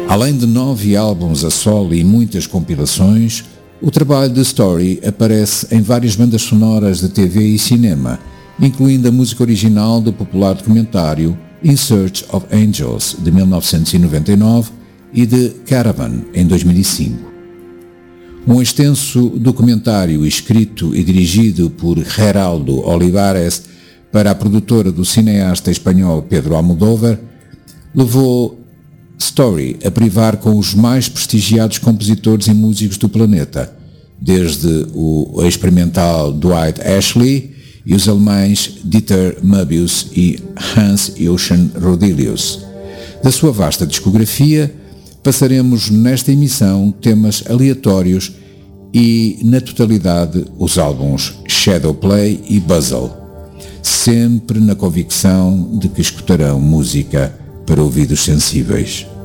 Além de 9 álbuns a solo e muitas compilações, o trabalho de Story aparece em várias bandas sonoras de TV e cinema, incluindo a música original do popular documentário In Search of Angels, de 1999, e de Caravan, em 2005. Um extenso documentário escrito e dirigido por Geraldo Olivares para a produtora do cineasta espanhol Pedro Almodóvar levou Story a privar com os mais prestigiados compositores e músicos do planeta, desde o experimental Dwight Ashley e os alemães Dieter Möbius e Hans-Joachim Rodelius. Da sua vasta discografia, passaremos nesta emissão temas aleatórios e, na totalidade, os álbuns Shadowplay e Puzzle, sempre na convicção de que escutarão música para ouvidos sensíveis.